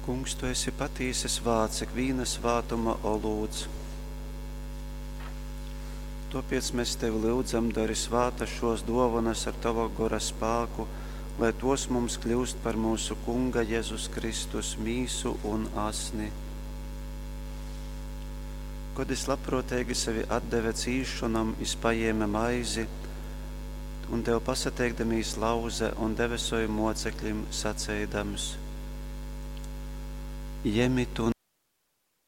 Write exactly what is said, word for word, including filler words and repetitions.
Kungs, tu esi patīsis vārds, ik vīna svātuma olūdz. Tāpēc mēs tevi lūdzam, dari svāta šos dāvanas ar tava gora spēku, lai tos mums kļūst par mūsu Kunga Jēzus Kristus mīsu un asni. Kad es labprātīgi sevi atdeve cīšanam, es paņēmu maizi un tev pasateikdamīs lauze un debesoju mocekļiem sacēdams: Ņemiet un